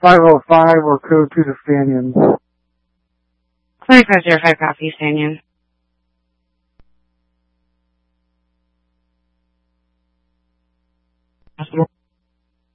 505 or code to the Stanion. 2505 copy, Stanion.